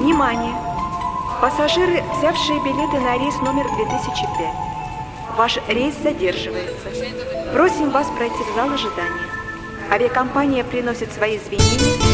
Внимание! Пассажиры, взявшие билеты на рейс номер 2005. Ваш рейс задерживается. Просим вас пройти в зал ожидания. Авиакомпания приносит свои извинения